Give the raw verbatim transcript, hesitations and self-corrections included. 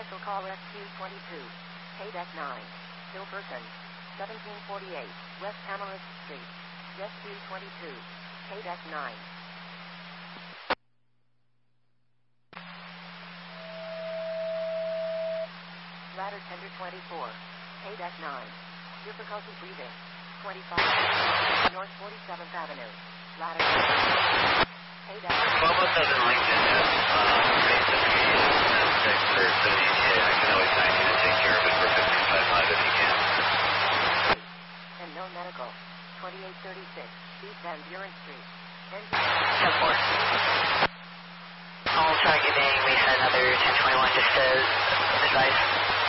Special call Rescue twenty-two. K D E C nine. Hilperson. seventeen forty-eight. West Amaryllis Street. Rescue twenty-two. K D E C nine. Ladder Tender twenty-four. K D E C nine. Difficulty breathing. twenty-five. North forty-seventh Avenue. Ladder K D E C. twelve oh seven Lincoln has um, raised the six for the E T A. I can always find you to take care of it for fifteen fifty-five if you can. And no medical. twenty-eight thirty-six. East Van Buren Street. ten four. All targeting. We had another ten twenty-one just to advise.